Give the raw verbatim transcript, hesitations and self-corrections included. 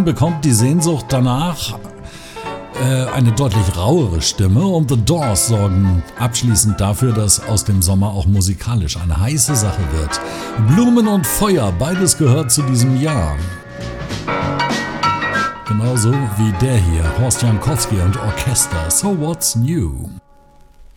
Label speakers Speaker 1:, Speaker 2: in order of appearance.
Speaker 1: bekommt die Sehnsucht danach äh, eine deutlich rauere Stimme und The Doors sorgen abschließend dafür, dass aus dem Sommer auch musikalisch eine heiße Sache wird. Blumen und Feuer, beides gehört zu diesem Jahr. Genauso wie der hier, Horst Jankowski und Orchester. So what's new?